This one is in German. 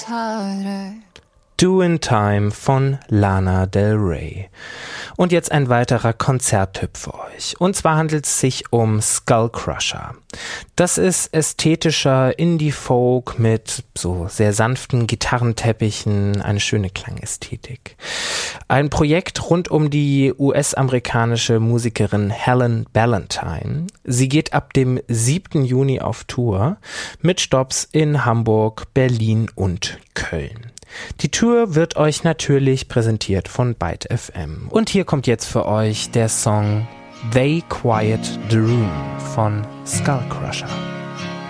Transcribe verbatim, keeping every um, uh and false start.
Do in Time von Lana Del Rey. Und jetzt ein weiterer Konzerttipp für euch. Und zwar handelt es sich um Skullcrusher. Das ist ästhetischer Indie-Folk mit so sehr sanften Gitarrenteppichen, eine schöne Klangästhetik. Ein Projekt rund um die U S-amerikanische Musikerin Helen Ballantine. Sie geht ab dem siebten Juni auf Tour mit Stopps in Hamburg, Berlin und Köln. Die Tour wird euch natürlich präsentiert von Byte F M. Und hier kommt jetzt für euch der Song They Quiet the Room von Skullcrusher.